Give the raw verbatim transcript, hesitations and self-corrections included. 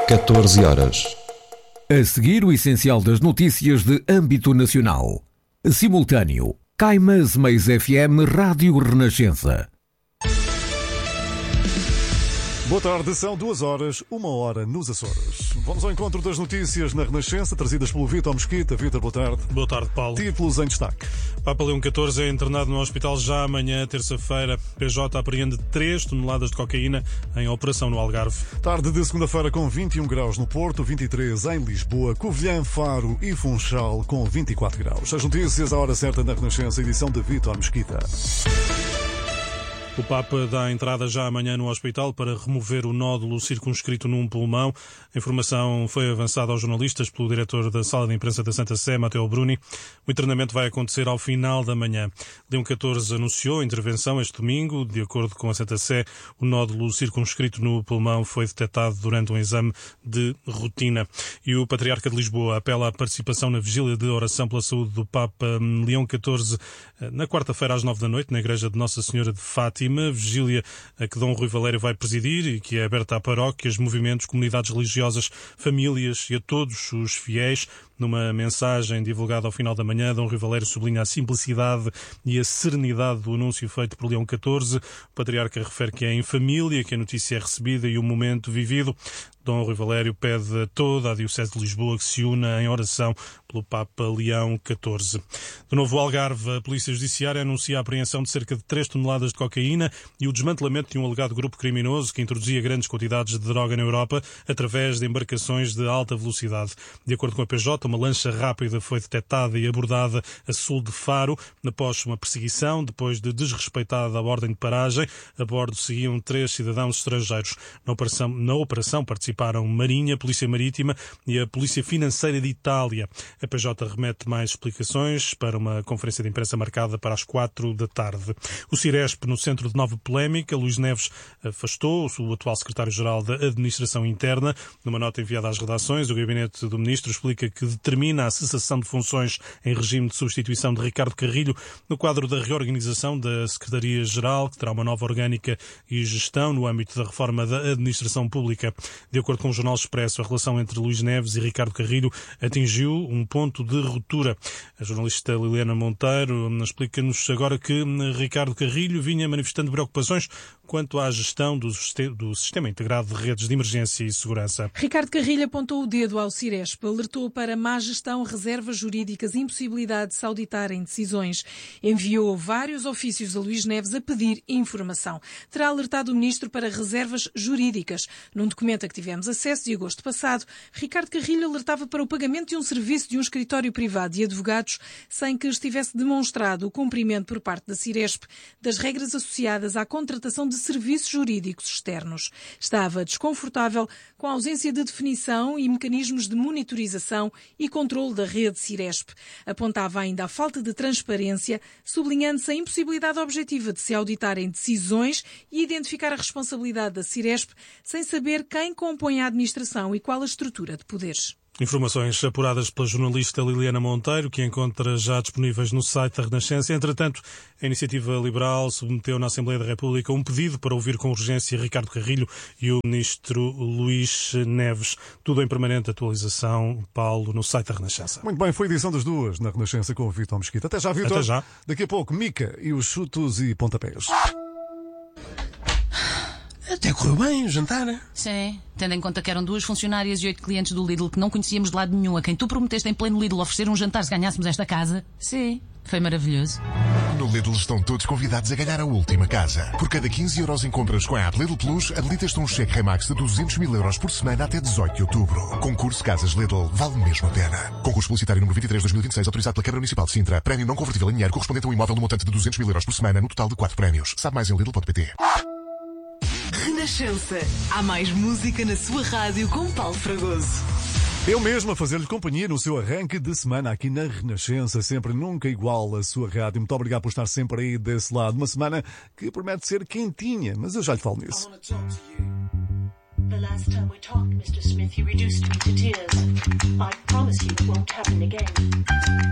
catorze horas. A seguir, o essencial das notícias de âmbito nacional. Simultâneo. Caimas Mais F M Rádio Renascença. Boa tarde, são duas horas, uma hora nos Açores. Vamos ao encontro das notícias na Renascença, trazidas pelo Vítor Mesquita. Vítor, boa tarde. Boa tarde, Paulo. Títulos em destaque. Papa Leão catorze é internado no hospital já amanhã, terça-feira. P J apreende três toneladas de cocaína em operação no Algarve. Tarde de segunda-feira com vinte e um graus no Porto, vinte e três em Lisboa, Covilhã, Faro e Funchal com vinte e quatro graus. As notícias à hora certa na Renascença, edição de Vítor Mesquita. O Papa dá entrada já amanhã no hospital para remover o nódulo circunscrito num pulmão. A informação foi avançada aos jornalistas pelo diretor da Sala de Imprensa da Santa Sé, Matteo Bruni. O internamento vai acontecer ao final da manhã. Leão catorze anunciou a intervenção este domingo. De acordo com a Santa Sé, o nódulo circunscrito no pulmão foi detectado durante um exame de rotina. E o Patriarca de Lisboa apela à participação na vigília de oração pela saúde do Papa Leão catorze na quarta-feira às nove da noite na Igreja de Nossa Senhora de Fátima. Vigília a que Dom Rui Valério vai presidir e que é aberta a paróquias, movimentos, comunidades religiosas, famílias e a todos os fiéis. Numa mensagem divulgada ao final da manhã, Dom Rui Valério sublinha a simplicidade e a serenidade do anúncio feito por Leão catorze. O Patriarca refere que é em família que a notícia é recebida e o momento vivido. Dom Rui Valério pede a toda a Diocese de Lisboa que se una em oração pelo Papa Leão catorze. De novo, Algarve, a Polícia Judiciária anuncia a apreensão de cerca de três toneladas de cocaína e o desmantelamento de um alegado grupo criminoso que introduzia grandes quantidades de droga na Europa através de embarcações de alta velocidade. De acordo com a P J, uma lancha rápida foi detectada e abordada a sul de Faro após uma perseguição, depois de desrespeitada a ordem de paragem. A bordo seguiam três cidadãos estrangeiros. Na operação, na operação participaram Marinha, Polícia Marítima e a Polícia Financeira de Itália. A P J remete mais explicações para uma conferência de imprensa marcada para as quatro da tarde. O Ciresp, no centro de nova polémica, Luís Neves afastou o atual secretário-geral da Administração Interna. Numa nota enviada às redações, o gabinete do ministro explica que determina a cessação de funções em regime de substituição de Ricardo Carrilho no quadro da reorganização da Secretaria-Geral, que terá uma nova orgânica e gestão no âmbito da reforma da administração pública. De acordo com o Jornal Expresso, a relação entre Luís Neves e Ricardo Carrilho atingiu um ponto de ruptura. A jornalista Liliana Monteiro explica-nos agora que Ricardo Carrilho vinha manifestando preocupações quanto à gestão do Sistema Integrado de Redes de Emergência e Segurança. Ricardo Carrilho apontou o dedo ao Ciresp, alertou para má gestão, reservas jurídicas e impossibilidade de se auditarem decisões. Enviou vários ofícios a Luís Neves a pedir informação. Terá alertado o ministro para reservas jurídicas. Num documento a que tivemos acesso de agosto passado, Ricardo Carrilho alertava para o pagamento de um serviço de um escritório privado de advogados sem que estivesse demonstrado o cumprimento por parte da Ciresp das regras associadas à contratação de serviços jurídicos externos. Estava desconfortável com a ausência de definição e mecanismos de monitorização e controle da rede Ciresp. Apontava ainda a falta de transparência, sublinhando-se a impossibilidade objetiva de se auditarem decisões e identificar a responsabilidade da Ciresp sem saber quem compõe a administração e qual a estrutura de poderes. Informações apuradas pela jornalista Liliana Monteiro, que encontra já disponíveis no site da Renascença. Entretanto, a Iniciativa Liberal submeteu na Assembleia da República um pedido para ouvir com urgência Ricardo Carrilho e o ministro Luís Neves. Tudo em permanente atualização, Paulo, no site da Renascença. Muito bem, foi a edição das duas na Renascença com o Vítor Mesquita. Até já, Vítor. Até já. Daqui a pouco, Mica e os chutos e pontapés. Até correu bem o jantar. Sim, tendo em conta que eram duas funcionárias e oito clientes do Lidl que não conhecíamos de lado nenhum, a quem tu prometeste em pleno Lidl oferecer um jantar se ganhássemos esta casa. Sim, foi maravilhoso. No Lidl estão todos convidados a ganhar a última casa. Por cada quinze euros em compras com a app Lidl Plus, habilitas-te um cheque Remax de duzentos mil euros por semana até dezoito de outubro. Concurso Casas Lidl. Vale mesmo a pena. Concurso publicitário número vinte e três de dois mil e vinte e seis, autorizado pela Câmara Municipal de Sintra. Prémio não convertível em dinheiro correspondente a um imóvel no montante de duzentos mil euros por semana, no total de quatro prémios. Sabe mais em Lidl ponto pt. Renascença. Há mais música na sua rádio com Paulo Fragoso. Eu mesmo a fazer-lhe companhia no seu arranque de semana aqui na Renascença, sempre nunca igual a sua rádio. Muito obrigado por estar sempre aí desse lado. Uma semana que promete ser quentinha, mas eu já lhe falo nisso. The last time we talked, mister Smith, you reduced me to tears. I promise you it won't happen again.